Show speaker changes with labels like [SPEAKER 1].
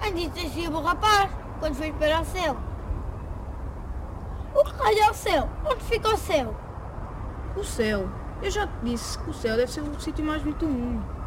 [SPEAKER 1] também disse assim o rapaz, quando foi para o céu. O que raio é o céu? Onde fica o céu?
[SPEAKER 2] O céu. Eu já te disse que o céu deve ser o sítio mais bonito do mundo.